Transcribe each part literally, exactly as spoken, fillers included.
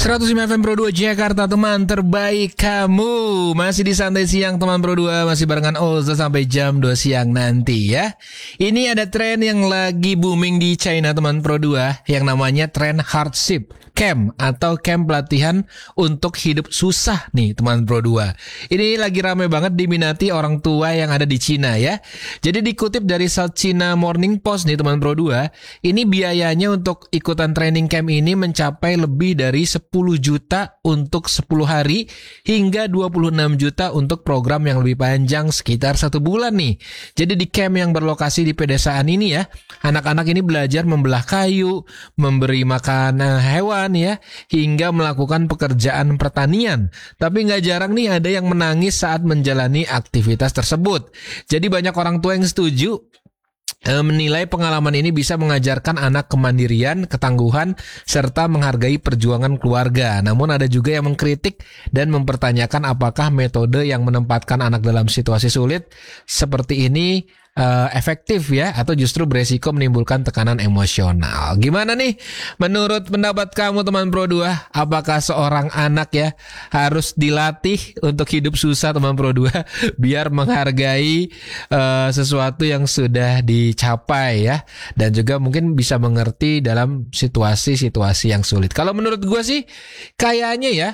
seratus lima F M Pro dua Jakarta, teman terbaik kamu. Masih di Santai Siang teman Pro dua, masih barengan Oza sampai jam dua siang nanti ya. Ini ada tren yang lagi booming di China teman Pro dua, yang namanya tren hardship camp atau camp pelatihan untuk hidup susah nih teman Pro dua. Ini lagi rame banget diminati orang tua yang ada di Cina ya. Jadi dikutip dari South China Morning Post nih teman Pro dua, ini biayanya untuk ikutan training camp ini mencapai lebih dari sepuluh juta untuk sepuluh hari hingga dua puluh enam juta untuk program yang lebih panjang sekitar satu bulan nih. Jadi di camp yang berlokasi di pedesaan ini ya, anak-anak ini belajar membelah kayu, memberi makan hewan ya, hingga melakukan pekerjaan pertanian. Tapi nggak jarang nih ada yang menangis saat menjalani aktivitas tersebut. Jadi banyak orang tua yang setuju, menilai pengalaman ini bisa mengajarkan anak kemandirian, ketangguhan, serta menghargai perjuangan keluarga. Namun ada juga yang mengkritik dan mempertanyakan apakah metode yang menempatkan anak dalam situasi sulit seperti ini uh, efektif ya, atau justru beresiko menimbulkan tekanan emosional. Gimana nih menurut pendapat kamu teman Pro dua? Apakah seorang anak ya harus dilatih untuk hidup susah teman Pro dua biar menghargai uh, sesuatu yang sudah dicapai ya, dan juga mungkin bisa mengerti dalam situasi-situasi yang sulit? Kalau menurut gue sih kayaknya ya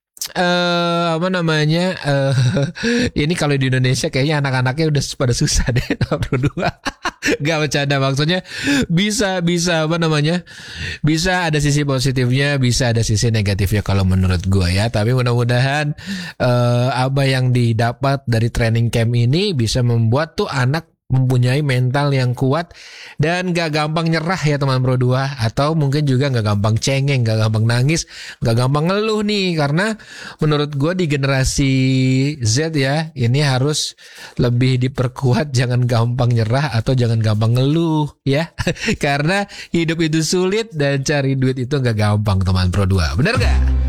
Uh, apa namanya uh, ini kalau di Indonesia kayaknya anak-anaknya udah pada susah deh berdua. Gak bercanda, maksudnya bisa bisa apa namanya bisa ada sisi positifnya, bisa ada sisi negatifnya kalau menurut gue ya. Tapi mudah-mudahan uh, apa yang didapat dari training camp ini bisa membuat tuh anak mempunyai mental yang kuat dan gak gampang nyerah ya teman Pro dua. Atau mungkin juga gak gampang cengeng, gak gampang nangis, gak gampang ngeluh nih. Karena menurut gue di generasi Z ya, ini harus lebih diperkuat, jangan gampang nyerah atau jangan gampang ngeluh ya. Karena hidup itu sulit dan cari duit itu gak gampang teman Pro dua. Bener gak?